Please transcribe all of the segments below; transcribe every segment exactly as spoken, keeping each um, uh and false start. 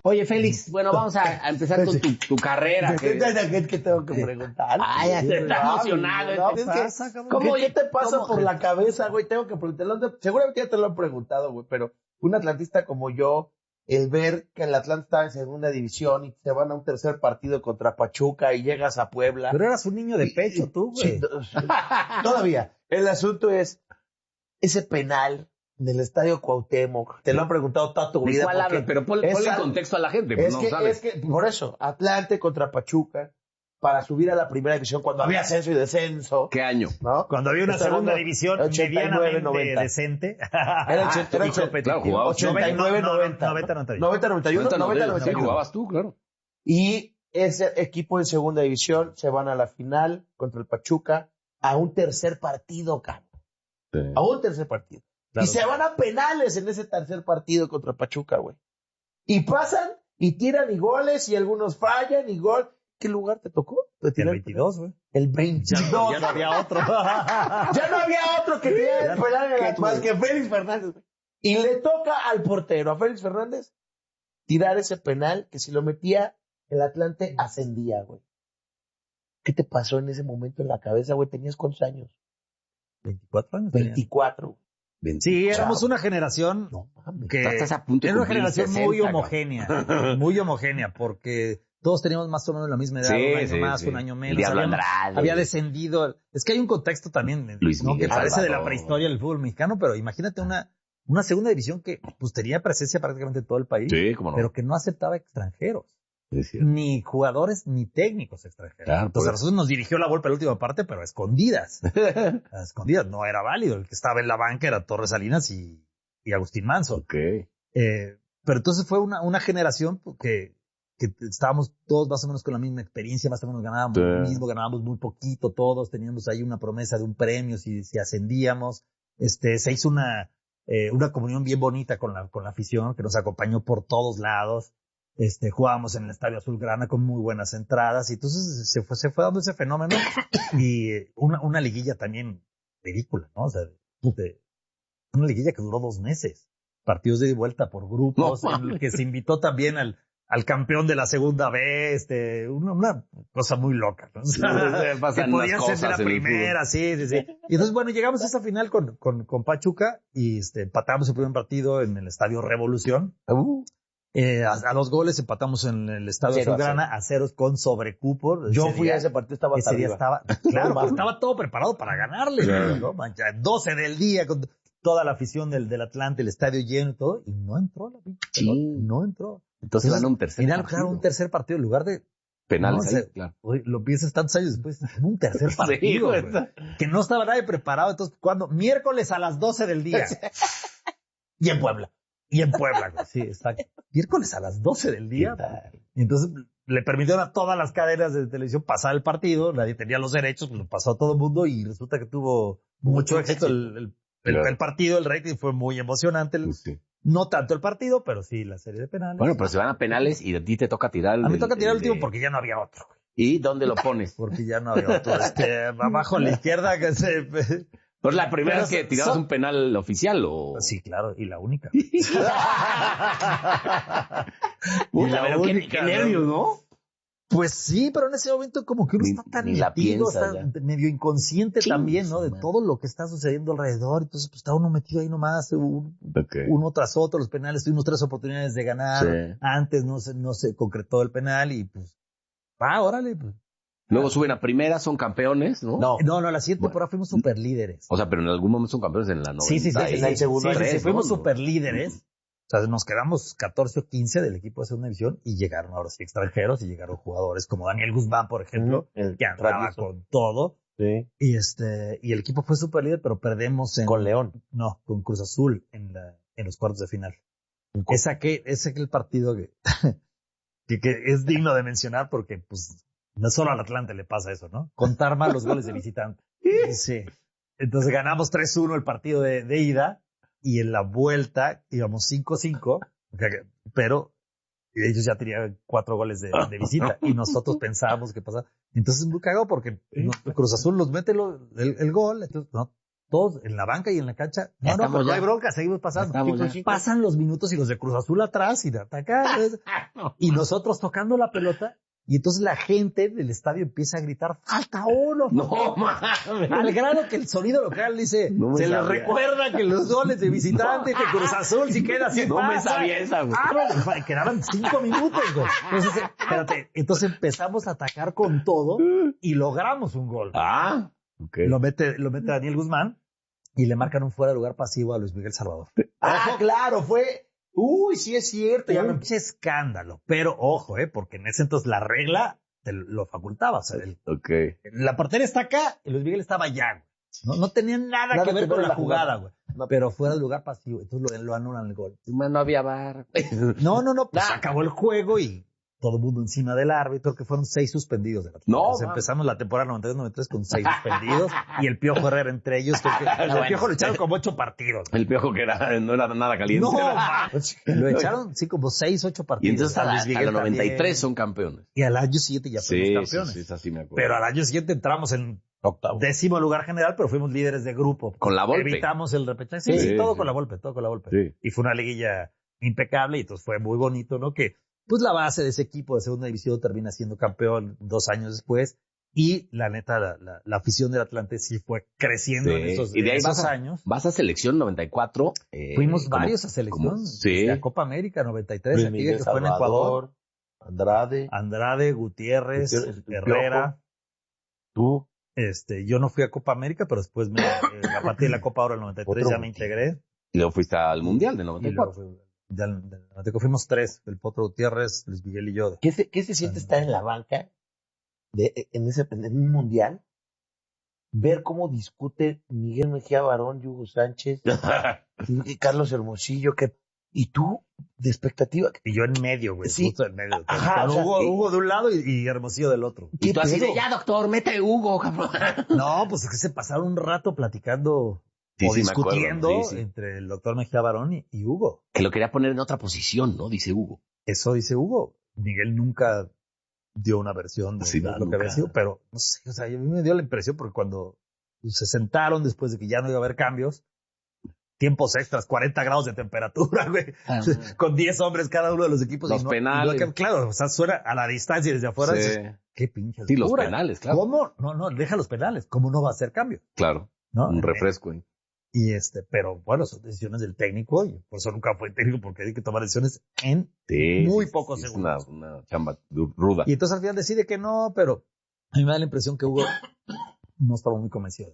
Oye, Félix, bueno, vamos a, a empezar con tu, tu carrera. Que, que, que tengo que preguntar. Ay, ya te está emocionado. No, ¿Qué, es pasa, que, ¿cómo, ¿qué, ¿Qué te pasa cómo? por la cabeza, güey? Tengo que preguntarlo. Seguramente ya te lo han preguntado, güey, pero un atlantista como yo, el ver que el Atlante está en segunda división y se van a un tercer partido contra Pachuca y llegas a Puebla. Pero eras un niño de pecho, y, tú, güey. Sí, todavía. El asunto es ese penal del Estadio Cuauhtémoc. Te lo han preguntado toda tu vida. ¿Cuál habla? Pero ponle, ponle contexto a la gente. Pues es, no que, sabes. es que, por eso, Atlante contra Pachuca, para subir a la primera división, cuando había ascenso y descenso. ¿Qué año? ¿No? Cuando había una Está segunda hablando división ochenta y nueve, noventa. medianamente decente. Era ochenta y nueve, claro, ochenta y nueve, noventa. noventa, noventa y uno. noventa, noventa y uno, noventa, noventa y uno. Jugabas tú, claro. Y ese equipo en segunda división se van a la final contra el Pachuca a un tercer partido, cabrón. Sí. A un tercer partido. Claro. Y se van a penales en ese tercer partido contra Pachuca, güey. Y pasan y tiran y goles y algunos fallan y gol. ¿Qué lugar te tocó? El veintidós, güey. El veintidós. Ya no, ya no había otro. Ya no había otro que tirara el penal más que Félix Fernández, güey. Y le toca al portero, a Félix Fernández, tirar ese penal que si lo metía el Atlante ascendía, güey. ¿Qué te pasó en ese momento en la cabeza, güey? ¿Tenías cuántos años? veinticuatro años. veinticuatro. Sí, éramos una generación no, mames, que estás a punto de era una generación sesenta, muy homogénea, muy homogénea, porque todos teníamos más o menos la misma edad, sí, un año sí, más, sí. un año menos. El Diablo había, Andrade. había descendido. Es que hay un contexto también, Luis ¿no? Miguel que parece Salvador. de la prehistoria del fútbol mexicano, pero imagínate una, una segunda división que pues tenía presencia prácticamente en todo el país, sí, cómo no. pero que no aceptaba extranjeros. Ni jugadores ni técnicos extranjeros. Claro, Entonces, pues. a nosotros nos dirigió la Volpe la última parte, pero a escondidas. A escondidas. No era válido. El que estaba en la banca era Torres Salinas y, y Agustín Manso. Okay. Eh, pero entonces fue una, una generación que, que estábamos todos más o menos con la misma experiencia, más o menos ganábamos sí. lo mismo, ganábamos muy poquito todos, teníamos ahí una promesa de un premio si, si ascendíamos. Este, se hizo una, eh, una comunión bien bonita con la, con la afición que nos acompañó por todos lados. Este, jugábamos en el Estadio Azulgrana con muy buenas entradas y entonces se fue, se fue dando ese fenómeno y una, una liguilla también ridícula, ¿no? O sea, de, una liguilla que duró dos meses, partidos de vuelta por grupos, no, en el que se invitó también al, al campeón de la segunda B, este, una, una cosa muy loca, ¿no? O sea, que podía ser de la primera, sí, sí, sí. Y entonces, bueno, llegamos a esa final con, con, con Pachuca y este, empatamos el primer partido en el Estadio Revolución. Uh. Eh, a, a dos goles empatamos en el Estadio Azulgrana a ceros con sobrecupo. Yo fui día, a ese partido, estaba ese día estaba, claro, pues estaba todo preparado para ganarle, claro. ¿no? Mancha, doce del día con toda la afición del, del Atlante, el estadio lleno y todo, y no entró la pinche sí. pelota, no entró. Entonces van a un tercer final, partido. Claro, un tercer partido en lugar de penales, no, ahí, o sea, claro. Hoy lo piensas tantos años después, un tercer partido, sí, güey, que no estaba nadie preparado. Entonces, cuando miércoles a las doce del día y en Puebla. Y en Puebla, güey. Sí, exacto. Miércoles a las doce del día. Y entonces le permitieron a todas las cadenas de televisión pasar el partido. Nadie tenía los derechos, pues lo pasó a todo el mundo y resulta que tuvo mucho, mucho éxito el, el, el, claro. el partido. El rating fue muy emocionante. Sí. No tanto el partido, pero sí la serie de penales. Bueno, pero se van a penales y a ti te toca tirar el... A mí me toca tirar el último de... porque ya no había otro. ¿Y dónde lo pones? Porque ya no había otro. Este, abajo a la izquierda que se... ¿Pues la primera vez que tirabas so... un penal oficial o...? Sí, claro, y la única. Puta, pero qué, qué nervios, ¿no? Pues sí, pero en ese momento como que uno ni, está tan ni la metido, piensa, está ya. medio inconsciente sí, también, ¿no? De man. Todo lo que está sucediendo alrededor. Entonces, pues está uno metido ahí nomás, un, okay. uno tras otro, los penales, tuvimos tres oportunidades de ganar. Sí. Antes no se, no se concretó el penal y pues, ah, órale, pues. Luego suben a primera, son campeones, ¿no? No, no, no la siguiente bueno. temporada fuimos super líderes. O sea, pero en algún momento son campeones en la noventa. Sí, sí, sí, en sí, el segundo sí, tres, sí, sí, fuimos ¿no? super líderes. O sea, nos quedamos catorce o quince del equipo de segunda división y llegaron ahora sí extranjeros y llegaron jugadores como Daniel Guzmán, por ejemplo, mm, que andaba con todo. Sí. Y este, y el equipo fue super líder, pero perdemos en... Con León. No, con Cruz Azul en la, en los cuartos de final. Esa que, ese que el partido que, que, que es digno de mencionar porque, pues, no solo al Atlante le pasa eso, ¿no? Contar mal los goles de visitante. Sí. Entonces ganamos tres uno el partido de, de ida y en la vuelta íbamos cinco cinco, pero ellos ya tenían cuatro goles de, de visita y nosotros pensábamos que pasaba. Entonces muy cagado porque Cruz Azul nos mete lo, el, el gol, entonces no, todos en la banca y en la cancha. No, no, pero ya hay bronca, seguimos pasando. Pasan los minutos y los de Cruz Azul atrás y de atacar. Y nosotros tocando la pelota. Y entonces la gente del estadio empieza a gritar, ¡falta uno! No, mames. Al grado que el sonido local dice, no se les recuerda que los goles de visitante no. de Cruz Azul si queda así. No pasa. me sabía esa, güey. Ah, quedaban cinco minutos, güey. Entonces, espérate, entonces empezamos a atacar con todo y logramos un gol. Ah, ok. Lo mete, lo mete Daniel Guzmán y le marcan un fuera de lugar pasivo a Luis Miguel Salvador. Ah, ojo, claro, fue... Uy, sí es cierto. Ya un escándalo. Pero ojo, eh, porque en ese entonces la regla te lo facultaba. O sea, el, okay. La portería está acá y Luis Miguel estaba allá. No, no tenía nada, nada que ver con la jugada, güey. No. Pero fuera del lugar pasivo. Entonces lo, lo anulan el gol. No había bar. No, no, no. Pues nah. acabó el juego y todo el mundo encima del árbitro, que fueron seis suspendidos. De la no. Entonces, empezamos la temporada noventa y dos noventa y tres con seis suspendidos y el Piojo Herrera entre ellos. Que, que, el bueno, Piojo lo echaron como ocho partidos. El Piojo que era, no era nada caliente. No, lo echaron, sí, como seis, ocho partidos. Y entonces a, la, a la noventa y tres también. Son campeones. Y al año siguiente ya fuimos sí, campeones. Sí, sí, así me acuerdo. Pero al año siguiente entramos en octavo. Décimo lugar general, pero fuimos líderes de grupo. Con la Volpe. Evitamos el repechaje. Sí, sí, sí, todo sí. con la Volpe, todo con la Volpe. Sí. Y fue una liguilla impecable y entonces fue muy bonito, ¿no? Que pues la base de ese equipo de segunda división termina siendo campeón dos años después y la neta, la, la, la afición del Atlante sí fue creciendo sí. en esos, y de ahí en esos vas a, años. Vas a selección noventa y cuatro. Eh, Fuimos como, varios a selección. Como, sí. A Copa América noventa y tres, aquí que Salvador, fue en Ecuador. Andrade. Andrade, Gutiérrez, Gutiérrez Herrera. Tú. Este, yo no fui a Copa América, pero después me, eh, a partir de la Copa Oro del noventa y tres ya me integré. Y luego fuiste al Mundial de noventa y cuatro. Del, del, del, fuimos tres, el Potro Gutiérrez, Luis Miguel y yo. ¿Qué se, qué se siente estar en la banca de, en, ese, en un mundial? Ver cómo discute Miguel Mejía Barón, Hugo Sánchez, y Carlos Hermosillo, que, y tú, de expectativa. Y yo en medio, güey, sí. justo en medio. Ajá, Con o sea, Hugo, Hugo de un lado y, y Hermosillo del otro. Y tú así de, ya doctor, mete Hugo, cabrón. No, pues es que se pasaron un rato platicando. Sí, o sí, discutiendo acuerdo, sí, sí. entre el doctor Mejía Barón y, y Hugo. Que lo quería poner en otra posición, ¿no? Dice Hugo. Eso dice Hugo. Miguel nunca dio una versión de, sí, de no, lo nunca. que había sido, pero no sé, o sea, a mí me dio la impresión porque cuando se sentaron después de que ya no iba a haber cambios, tiempos extras, cuarenta grados de temperatura, güey, ah, con diez hombres cada uno de los equipos. Los y no, penales. Y no, claro, o sea, suena a la distancia y desde afuera. Sí. Dices, qué pinche. Sí, los penales, claro. ¿Cómo? No, no, deja los penales. ¿Cómo no va a hacer cambio? Claro. ¿No? Un refresco. ¿eh? Y este, pero bueno, son decisiones del técnico y por eso nunca fue técnico porque hay que tomar decisiones en sí, muy sí, pocos sí, segundos. Es una, una chamba ruda. Y entonces al final decide que no, pero a mí me da la impresión que Hugo no estaba muy convencido.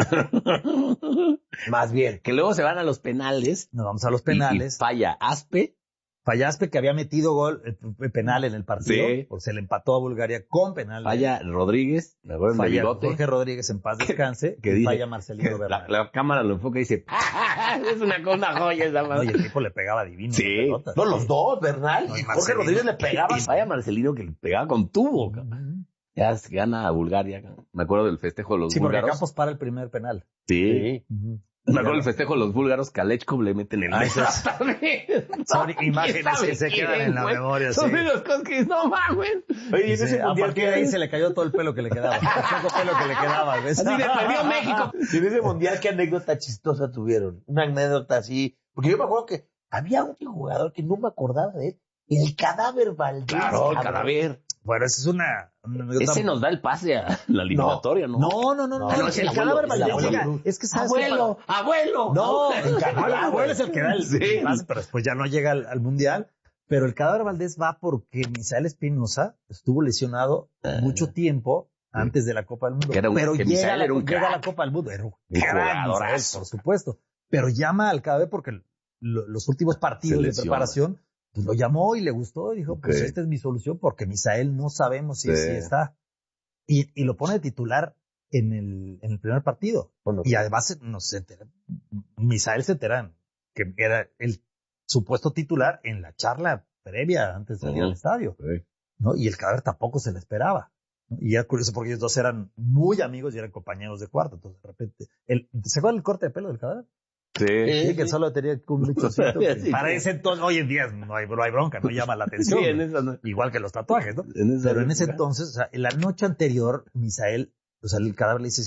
Más bien. Que luego se van a los penales. Nos vamos a los penales. Y, y falla Aspe. Falla Aspe que había metido gol, eh, penal en el partido. Sí. Porque se le empató a Bulgaria con penal. Falla Rodríguez. Me acuerdo falla de bigote. Jorge Rodríguez en paz descanse. Que dice, falla Marcelino Bernal. La, la cámara lo enfoca y dice, es una cosa joya esa madre. No, y el tipo le pegaba divino. Sí. No, los dos, Bernal. No, y Jorge Rodríguez le pegaba. Y vaya Marcelino que le pegaba con tubo. Uh-huh. Ya se gana a Bulgaria. Me acuerdo del festejo de los sí, búlgaros. Sí, porque Campos para el primer penal. Sí. sí. Uh-huh. Me acuerdo del festejo de los búlgaros que a Lechkov le meten el beso. Son imágenes que se quedan en la memoria. Son sí. Los cosas que no mames. Oye, y en ese mundial que ahí se le cayó todo el pelo que le quedaba. El poco pelo que le quedaba. ¿Ves? Así le perdió México. Y en ese mundial, ¿qué anécdota chistosa tuvieron? Una anécdota así. Porque yo me acuerdo que había un jugador que no me acordaba de él. El Cadáver Valdés. Claro, el Cadáver. Bueno, esa es una, una... Ese nos da el pase a la eliminatoria, ¿no? No, no, no, no. no, no, no el, el Cadáver Valdés llega. Es que sabes abuelo, que para... abuelo. No, el Cadáver abuelo es el que da el sí. pase, pero después ya no llega al, al Mundial. Pero el Cadáver Valdés va porque Misael Espinosa estuvo lesionado uh, mucho tiempo sí. antes de la Copa del Mundo. Que era un, pero que llega, era un llega a la Copa del Mundo. Era un, un gran Misael, por supuesto. Pero llama al Cadáver porque lo, los últimos partidos de preparación pues lo llamó y le gustó y dijo, okay. pues esta es mi solución porque Misael no sabemos si, sí. si está. Y, y lo pone de titular en el, en el primer partido. Bueno, y además nos entera, Misael se entera que era el supuesto titular en la charla previa antes de salir uh-huh. al estadio. Okay. ¿No? Y el Cadáver tampoco se le esperaba. ¿no? Y era curioso porque ellos dos eran muy amigos y eran compañeros de cuarto. Entonces de repente, el, ¿se acuerdan el corte de pelo del Cadáver? Sí. sí, sí, que solo tenía un luchocito. Sí, para ese entonces, hoy en día no hay, no hay bronca, no llama la atención. Sí, en eso no. Igual que los tatuajes, ¿no? En Pero en ese entonces, o sea, en la noche anterior, Misael, o sea, el Cadáver le dice, si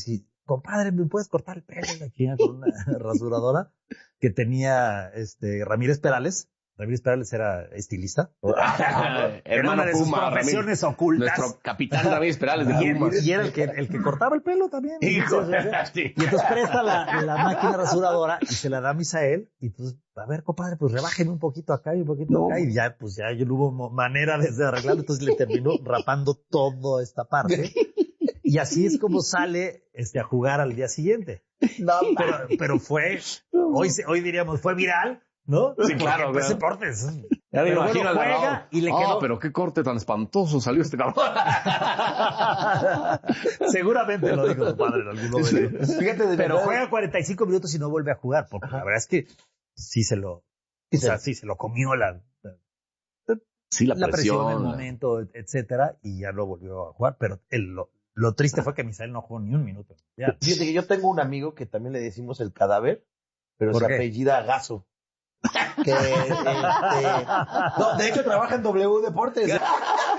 compadre, ¿me puedes cortar el pelo de aquí con una rasuradora? Que tenía este Ramírez Perales. Ramírez Perales era estilista. Era una de sus profesiones ocultas. Nuestro capitán Ramírez Perales de Pumas. Y, y era el que, el que cortaba el pelo también. Hijo, sí. Y entonces presta la, la máquina rasuradora y se la da a Misael. Y pues, a ver, compadre, pues rebájeme un poquito acá y un poquito no. acá. Y ya, pues ya no hubo manera de arreglarlo. Entonces le terminó rapando toda esta parte. Y así es como sale este, a jugar al día siguiente. No, pero, pero fue, hoy, hoy diríamos, fue viral. ¿No? Sí, claro. Pues deportes. Ya me imagino bueno, juega y le quedó. Oh, pero qué corte tan espantoso salió este cabrón. Seguramente lo dijo tu padre en algún momento. Sí. Fíjate, de pero verdad. juega cuarenta y cinco minutos y no vuelve a jugar, porque Ajá. la verdad es que sí se lo, sí, o sea, sí se lo comió la, sí, la, la presión, presión, el la... momento, etcétera, y ya lo volvió a jugar. Pero el, lo, lo triste fue que Misael no jugó ni un minuto. Ya. Fíjate que yo tengo un amigo que también le decimos el cadáver, pero se qué? apellida Gaso. Que, este, no, de hecho trabaja en W Deportes. De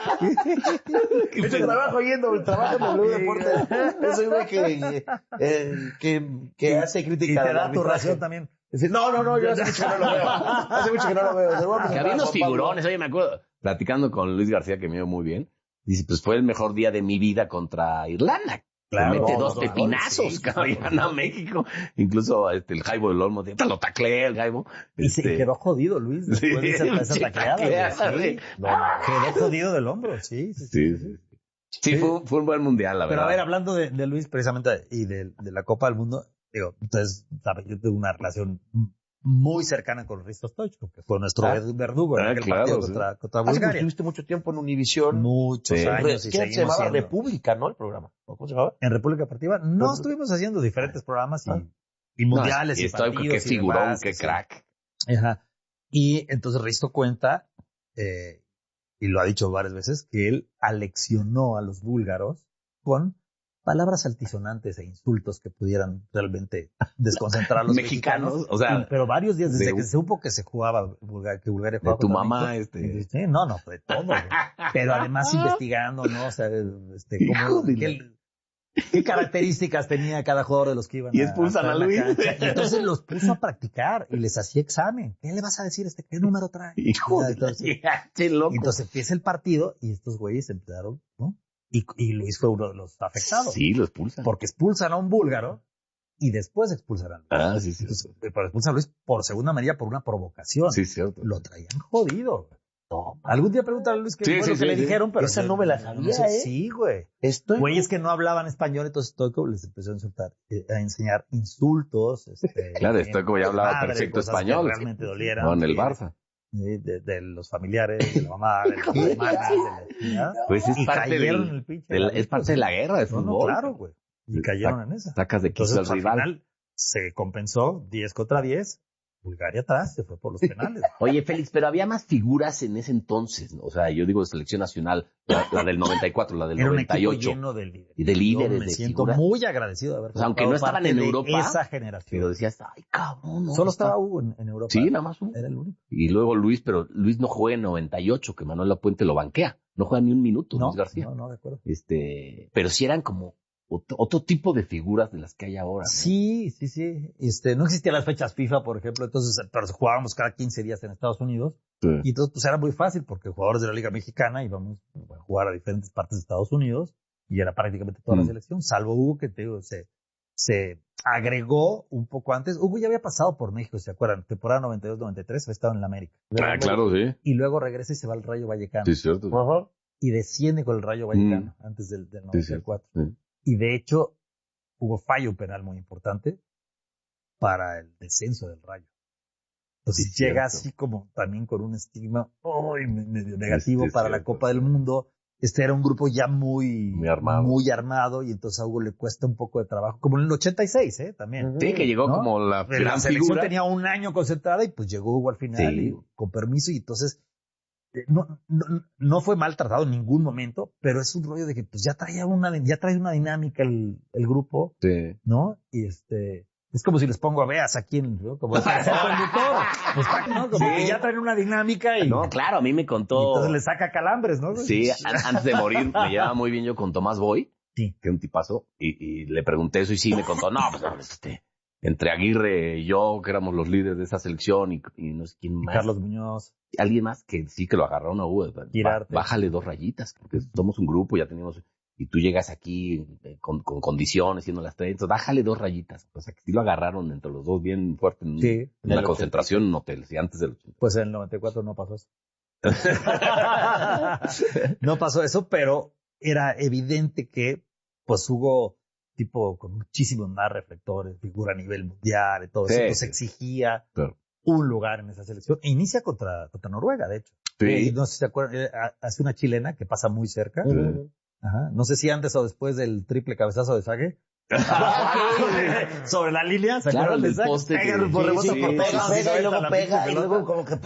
hecho trabajo ahí en W, trabaja en W Deportes. Es un güey que, eh, que, que hace crítica. Y te da tu ración también. Decir, no, no, no, yo hace mucho que no lo veo. Hace mucho que no lo veo. Que había unos figurones, oye, me acuerdo, platicando con Luis García, que me dio muy bien. Dice, pues fue el mejor día de mi vida contra Irlanda. Claro, mete no, dos no, pepinazos, sí, cabrón, sí, gana México. Incluso este, el Jaibo del Olmo, te lo tacleé el Jaibo. Y este... se quedó jodido, Luis, después sí, de esa, esa tacleada. tacleada sí. No, no, quedó jodido del hombro, sí. Sí, sí, sí. sí. sí fue, fue un buen mundial, la Pero verdad. Pero a ver, hablando de, de Luis precisamente y de, de la Copa del Mundo, digo, entonces, sabes, yo tengo una relación muy cercana con Risto Stoichkov, que fue nuestro ah, verdugo en ah, aquel claro, partido sí. contra, contra Bulgaria. Estuviste mucho tiempo en Univisión. Muchos sí. años. ¿Qué se llamaba? Siendo... República, ¿no? El programa. ¿Cómo se llamaba? En República Deportiva. No, no estuvimos haciendo diferentes programas y, ah. y mundiales no, y, y partidos. Qué figurón, demás, qué crack. Ajá. Y entonces Risto cuenta, eh, y lo ha dicho varias veces, que él aleccionó a los búlgaros con palabras altisonantes e insultos que pudieran realmente desconcentrar a los mexicanos, mexicanos. O sea, pero varios días desde de, que se supo que se jugaba, que Bulgaria jugaba. De tu mamá, México, este. Sí, no, no, de todo. Pero además investigando, ¿no? O sea, este, cómo, qué, qué características tenía cada jugador de los que iban y expulsan a, a Luis. Y entonces los puso a practicar y les hacía examen. ¿Qué le vas a decir este? ¿Qué número trae? Hijo de entonces, loco. Entonces empieza el partido y estos güeyes empezaron, ¿no? Y, y Luis fue uno de los afectados. Sí, lo expulsan. Porque expulsan a un búlgaro y después expulsan a Luis. Ah, sí, sí. Entonces, pero expulsan a Luis por segunda medida por una provocación. Sí, cierto. Lo traían jodido. No, algún día pregúntale a Luis qué sí, fue sí, lo que sí, le sí. dijeron, pero esa no me la sabía, no, ¿eh? Sí, güey. Estoy... Güeyes que no hablaban español, entonces Stoichkov les empezó a insultar, eh, a enseñar insultos. Este, claro, Stoichkov ya hablaba madre, perfecto español. Que realmente dolieran. No, en el Barça. De, de, de los familiares, de la mamá, de los hermanos, de la, pues es parte, del, el de la, es parte de la guerra de fútbol. No, no, claro, güey. Y cayeron en esa. Sacas de quicio al pues, rival. Al final se compensó diez contra diez. Bulgaria atrás, se fue por los penales. Oye, Félix, pero había más figuras en ese entonces, ¿no? O sea, yo digo de selección nacional, la, la del noventa y cuatro, la del Era noventa y ocho. Un lleno de líderes. Y de líderes, yo me de siento figuras. muy agradecido de haber o sea, aunque no estaban en Europa, esa generación. Pero decías, ay, cabrón, no. Solo estaba Hugo en, en Europa. Sí, nada más Hugo. Era el único. Y luego Luis, pero Luis no juega en noventa y ocho, que Manuel Lapuente lo banquea. No juega ni un minuto, no, Luis García. No, no, de acuerdo. Este, pero sí eran como Otro, otro tipo de figuras de las que hay ahora, ¿no? Sí, sí, sí. Este, no existían las fechas FIFA, por ejemplo, entonces, pero jugábamos cada quince días en Estados Unidos. Sí. Y entonces, pues era muy fácil porque jugadores de la Liga Mexicana íbamos a jugar a diferentes partes de Estados Unidos y era prácticamente toda mm. la selección, salvo Hugo, que te digo, se, se agregó un poco antes. Hugo ya había pasado por México, ¿se acuerdan? Temporada noventa y dos noventa y tres, había estado en la América. Ah, claro, sí. Y luego regresa y se va al Rayo Vallecano. Sí, cierto. Uh-huh. Y desciende con el Rayo Vallecano mm. antes del, del noventa y cuatro. Sí, sí. Sí. Y de hecho, hubo fallo penal muy importante para el descenso del Rayo. Entonces sí, llega cierto. Así como también con un estigma oh, medio negativo sí, sí, para cierto, la Copa sí. del Mundo. Este era un grupo ya muy, muy armado. muy armado y entonces a Hugo le cuesta un poco de trabajo. Como en el ochenta y seis, ¿eh? También. Sí, que llegó ¿no? como la gran La selección figura. Tenía un año concentrada y pues llegó Hugo al final sí. y, con permiso y entonces No, no, no fue maltratado en ningún momento, pero es un rollo de que pues ya traía una, ya trae una dinámica el, el grupo, sí. ¿no? Y este, es como si les pongo a Beas aquí en, ¿no? Como si ser conductor, pues, ¿no? Como sí. que ya traen una dinámica y. No, claro, a mí me contó. Y entonces le saca calambres, ¿no? Sí, antes de morir me llevaba muy bien yo con Tomás Boy. Sí. Que un tipazo. Y, y le pregunté eso y sí me contó, no, pues, no, este, entre Aguirre y yo, que éramos los líderes de esa selección, y, y no sé quién más. Carlos Muñoz. Alguien más que sí que lo agarraron a Hugo. Bájale dos rayitas, porque somos un grupo, ya teníamos, y tú llegas aquí eh, con, con condiciones, siendo las tres, entonces bájale dos rayitas. O sea, que sí lo agarraron entre los dos bien fuerte en, sí, en una concentración en hoteles, y antes del ochenta. Pues en el noventa y cuatro no pasó eso. No pasó eso, pero era evidente que, pues, Hugo, tipo con muchísimos más reflectores, figura a nivel mundial y todo sí, eso, pues sí. exigía claro. un lugar en esa selección. E inicia contra, contra Noruega, de hecho. Sí. Y no sé si se acuerdan, hace una chilena que pasa muy cerca. Sí. Ajá. No sé si antes o después del triple cabezazo de Sague. Sobre la línea, ¿se claro, acuerdan de el Sague? poste Pega, que- por sí, rebote, sí, por sí, pega, Pega, sí, pega, y luego la pega, pinche y luego pelota. como que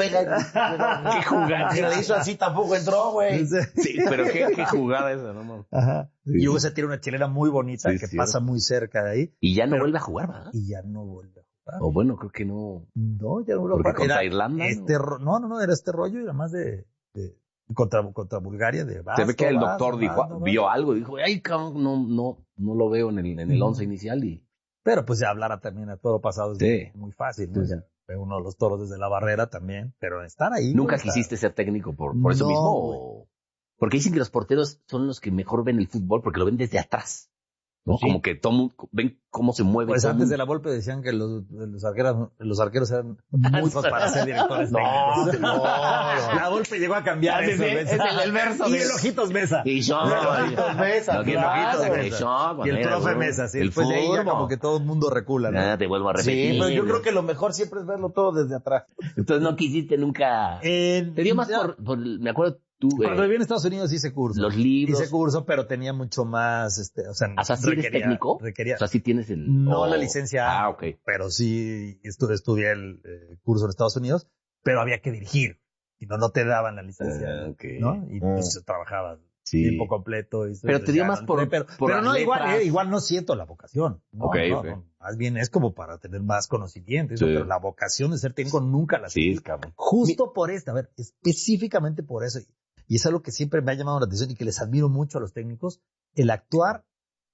pega. Qué jugada. Que le hizo así tampoco entró, güey. Sí, pero qué, qué jugada esa, no mames. Ajá. Sí. Y Hugo se tira una chilena muy bonita Sí, que sí. pasa muy cerca de ahí Y ya no Pero- vuelve a jugar, ¿verdad? y ya no vuelve a jugar. O bueno, creo que no. No, ya no vuelve a Porque jugar. contra Era Irlanda, Este ¿no? ro- no, no, no, era este rollo y además de, de contra, contra Bulgaria de vas, Se ve que el no vas, doctor no dijo, vas, no vas. vio algo, dijo, ay, cabrón, no, no, no lo veo en el, en el Ujú. once inicial y. Pero pues ya hablar también a toro pasado es Sí. muy fácil, ¿no? Sí, O sea, ve uno de los toros desde la barrera también, pero estar ahí. ¿Nunca güey, quisiste está- ser técnico por, por eso No, mismo? güey. O... Porque dicen que los porteros son los que mejor ven el fútbol porque lo ven desde atrás. ¿no? Sí. Como que todo mundo, ven cómo se mueve. Pues todo antes de mundo. la Volpe decían que los, los arqueros, los arqueros eran muy pocos para ser directores No, técnicos. no, no. La Volpe llegó a cambiar Ah, sí, eso. sí, ¿ves? es el- el verso Y de- el Ojitos Mesa. Y yo, Y el Ojitos Mesa, no, que el claro. Ojitos, que yo, Y el era, profe güey, Mesa, sí. el Después de ahí ya fútbol. como que todo el mundo recula, ¿no? Ah, te vuelvo a repetir. Sí, pero yo creo que lo mejor siempre es verlo todo desde atrás. Entonces no quisiste nunca. Eh, Te dio más ya, por, por- me acuerdo tú, Cuando eh, viví en Estados Unidos hice curso. los libros. Hice curso, pero tenía mucho más, este, o sea, O sea, ¿sí eres requería- técnico? requería- O sea, sí tienes el. No o- la licencia A, Ah, ok. pero sí estu- estudié el eh, curso en Estados Unidos, pero había que dirigir. Si no, no te daban la licencia, Ah, ok. ¿no? Y Mm. pues trabajaba Sí. tiempo completo. Y Pero te dio ya más no por- entré, Pero, por pero no, las igual, letras. eh, igual no siento la vocación. No, Ok, no, ok. no, más bien es como para tener más conocimiento. y eso, Sí. Pero la vocación de ser técnico nunca la Sí, sentí. cabrón. Justo por esta, a ver, específicamente por eso. Y es algo que siempre me ha llamado la atención y que les admiro mucho a los técnicos, el actuar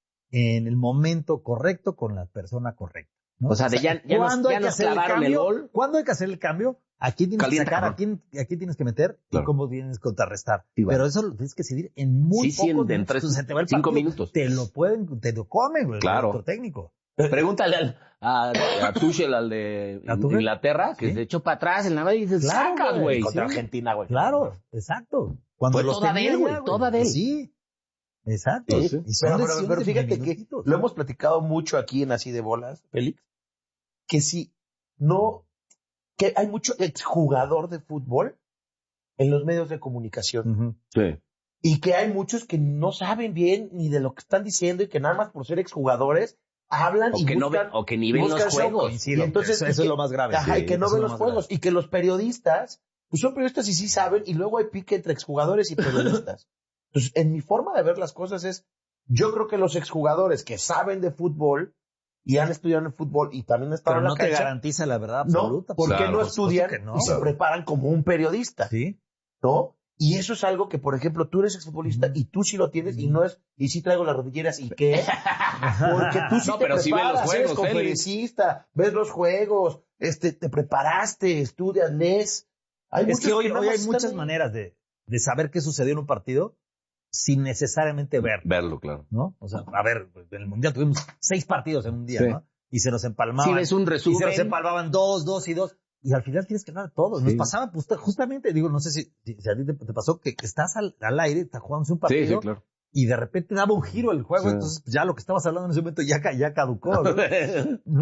en el momento correcto con la persona correcta. ¿no? O sea, de ya, ya nos, ¿cuándo ya hay que nos hacer el clavaron el cambio? gol. ¿Cuándo hay que hacer el cambio? ¿A quién tienes Calienta, que sacar? ¿A cabrón. quién, ¿A quién tienes que meter? Claro. ¿Y cómo tienes que contrarrestar? Sí, vale. Pero eso lo tienes que decidir en muy Sí, sí, pocos en- en minutos. tres- Entonces, se te va el cinco partido. minutos. Te lo pueden, te lo comen, güey, Claro. el director técnico. Pregúntale al, a, a Tuchel, al de ¿A Tuchel? Inglaterra, que Sí. se echó para atrás en la madre y dices, Claro, sacas, güey. güey. Contra sí. Argentina, güey. Claro, exacto. Cuando Fue los toda de tenía él, ya, güey, toda de él. Sí, exacto. Sí, sí. Y son Pero, pero, decisiones pero de fíjate que minutitos. lo hemos platicado mucho aquí en Así de Bolas, Félix, que si no, que hay mucho exjugador de fútbol en los medios de comunicación Ujú. Sí. y que hay muchos que no saben bien ni de lo que están diciendo y que nada más por ser exjugadores hablan O y que, no buscan, ve, o que ni ven los buscan show, juegos. Coincido. Y entonces- eso, y eso que- es lo más grave. ajá, Sí, y que no eso ven es lo los más juegos grave. y que los periodistas pues son periodistas y sí saben y luego hay pique entre exjugadores y periodistas. Entonces, en mi forma de ver las cosas es, yo creo que los exjugadores que saben de fútbol y han estudiado en fútbol y también están Pero en la no te cancha, garantiza la verdad no, absoluta. porque Claro, no por estudian supuesto que no. y se Claro. preparan como un periodista, Sí. ¿no? Y eso es algo que, por ejemplo, tú eres exfutbolista Ujú. y tú sí lo tienes y no es, y sí traigo las rodilleras y qué, porque tú sí No, te pero sí ve los preparas, eres juegos, Félix. conferencista, ves los juegos, este, te preparaste, estudias, lees. Hay Es muchos que hoy, nada hoy más hay están muchas ahí. maneras de, de saber qué sucedió en un partido sin necesariamente ver, Verlo, claro. ¿no? O sea, a ver, en el Mundial tuvimos seis partidos en un día, Sí. ¿no? Y se nos Si empalmaban. ves un y se resumen. nos empalmaban dos, dos y dos. Y al final tienes que ganar todos. Nos Sí. pasaba pues, justamente, digo, no sé si, si, si a ti te, te pasó que, que estás al, al aire, estás jugando un Sí, partido sí, claro. y de repente daba un giro el juego, Sí. entonces ya lo que estabas hablando en ese momento ya, ca- ya caducó, ¿no? ¿no?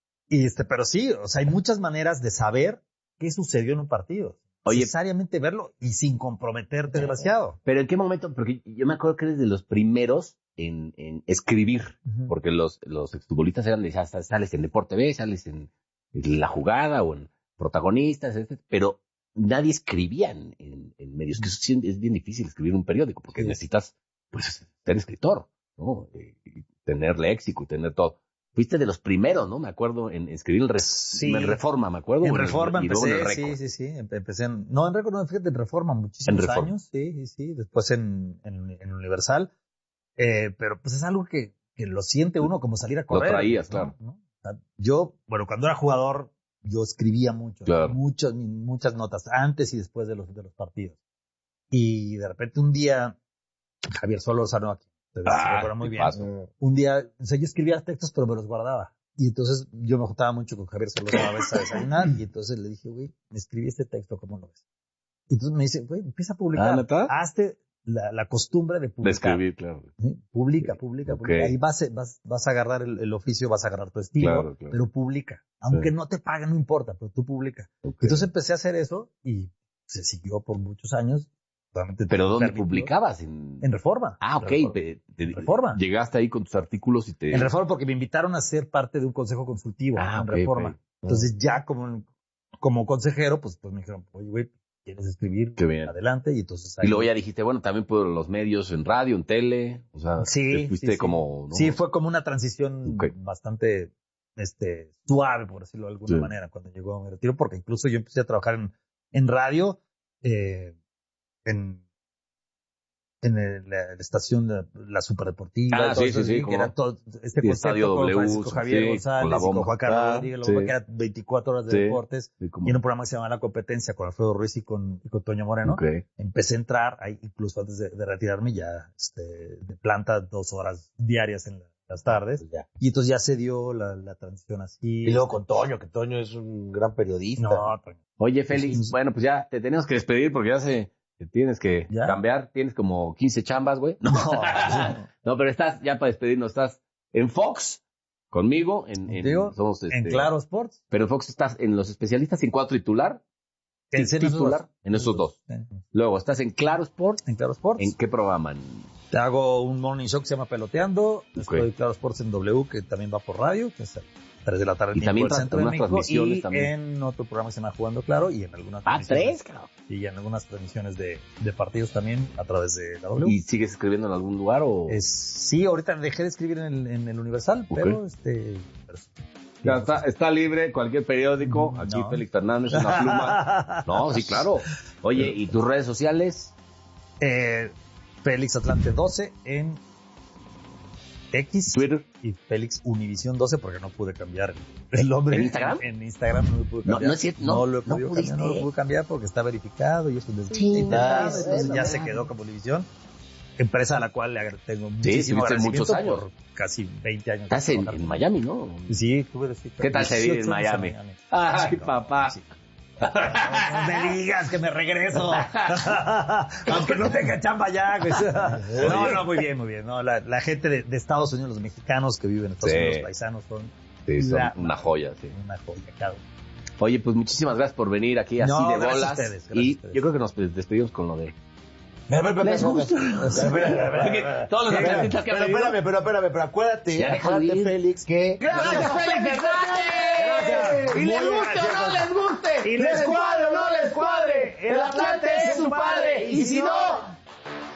Y este, pero sí, o sea, hay muchas maneras de saber qué sucedió en un partido. Oye. Necesariamente verlo y sin comprometerte demasiado. Pero ¿en qué momento? Porque yo me acuerdo que eres de los primeros en, en escribir, Ujú. porque los, los exfutbolistas eran de, ya sales en Deporte B, sales en, en La Jugada o en Protagonistas, etcétera, pero nadie escribía en, en, en medios, que eso sí es bien difícil escribir un periódico, porque Sí. necesitas, pues, ser escritor, ¿no? Eh, y tener léxico y tener todo. Fuiste de los primeros, ¿no? Me acuerdo en escribir el Re- Sí. en Reforma, me acuerdo. En o el- Reforma y luego en el empecé, Récord. sí, sí, sí, empe- empecé en, no, en Récord, no, fíjate, en Reforma muchísimos En Reforma. años, sí, sí, sí, después en, en, en Universal. Eh, pero pues es algo que, que lo siente uno como salir a correr. Lo traías, ¿no? claro. ¿no? O sea, yo, bueno, cuando era jugador, yo escribía mucho, claro. muchas, muchas notas, antes y después de los, de los partidos. Y de repente un día, Javier Solórzano aquí, se ah, recuerda muy bien. Paso. Un día, o sea, yo escribía textos, pero me los guardaba. Y entonces yo me juntaba mucho con Javier Solórzano a veces a desayunar, y entonces le dije, güey, me escribí este texto, ¿cómo lo ves? Y entonces me dice, güey, empieza a publicar. ¿Ah, neta? Hazte la, la costumbre de publicar. De escribir, claro. ¿Sí? Publica, publica, okay. publica. Ahí vas, vas, vas a agarrar el, el oficio, vas a agarrar tu estilo, claro, claro. pero publica. Aunque sí. no te paguen, no importa, pero tú publica. Okay. Entonces empecé a hacer eso y se siguió por muchos años. ¿Pero dónde publicabas? En... en Reforma. Ah, ok. Reforma. Te, te, en Reforma. Llegaste ahí con tus artículos y te... En Reforma porque me invitaron a ser parte de un consejo consultivo ah, en okay, Reforma. Okay. Entonces oh. ya como, como consejero, pues, pues me dijeron, oye, güey, ¿quieres escribir? Qué bien. Adelante. Y entonces... Ahí y luego ya dijiste, bueno, también puedo los medios, en radio, en tele. O sea, sí, fuiste sí, sí. como... ¿no? Sí, fue como una transición okay. bastante este, suave, por decirlo de alguna sí. manera, cuando llegó a mi retiro, porque incluso yo empecé a trabajar en, en radio, eh, en... en el, la, la estación de la Superdeportiva, ah, sí, sí, sí, que era todo este sí, concepto con W, Francisco Javier sí, González con la bomba. y con Juan Carlos ah, Rodríguez, sí. que era veinticuatro horas de sí, deportes, sí, como... y en un programa que se llamaba La Competencia con Alfredo Ruiz y con, y con Toño Moreno. Okay. Empecé a entrar, ahí, incluso antes de, de retirarme, ya este, de planta dos horas diarias en la, las tardes, pues ya. Y entonces ya se dio la, la transición así. Y luego con Toño, que Toño es un gran periodista. No, Toño. Oye, Félix, sí, bueno, pues ya te tenemos que despedir porque ya se... Tienes que ¿Ya? cambiar, tienes como quince chambas, güey. No. no, pero estás, ya para despedirnos, estás en Fox, conmigo, en, en, Digo, somos, este, en Claro Sports. Pero en Fox estás en los especialistas en cuadro titular. En titular, en esos dos. Sí. Luego estás en Claro Sports. En Claro Sports. ¿En qué programa? Te hago un morning show que se llama Peloteando. Okay. Estoy en Claro Sports en W, que también va por radio, que es tres de la tarde y también el centro de México, transmisiones y también. en otro programa que se llama Jugando Claro y en algunas ah tres claro. y en algunas transmisiones de, de partidos también a través de la W. ¿Y sigues escribiendo en algún lugar o es, sí, ahorita dejé de escribir en el, en el Universal, okay. pero este pero, ya está, está libre cualquier periódico aquí no. Félix Fernández una pluma. No, sí, claro. Oye, ¿y tus redes sociales? Eh, Félix Atlante doce en X, Twitter y Félix Univisión doce porque no pude cambiar el nombre. ¿En Instagram? En, en Instagram no lo pude cambiar. No, no es cierto, no, no lo he no podido cambiar, no lo pude cambiar porque está verificado y eso es sí, intentado, sí, entonces ya se quedó como Univisión, empresa a la cual le tengo muchísimo sí, agradecimiento muchos años. por casi veinte años. Estás en, en Miami, ¿no? Sí, tuve de ¿Qué tal se vive en Miami? Miami? Ay, sí, papá. Sí. No, no me digas que me regreso. Aunque no tenga chamba ya. Pues. No, no, muy bien, muy bien. No, la, la gente de, de Estados Unidos, los mexicanos que viven en Estados sí. Unidos, los paisanos, son, sí, son la, una joya. Sí. Una joya, claro. Oye, pues muchísimas gracias por venir aquí así no, de bolas. Gracias a ustedes, gracias y a ustedes. Yo creo que nos despedimos con lo de... ¿Les gusta? Todos los atletistas que Pero espérame, pero espérame, pero acuérdate, acuérdate, Félix, que... ¡Gracias, Félix! ¡Gracias! Y les guste o no les guste, les cuadre o no les cuadre, el Atlante es su padre, y si no...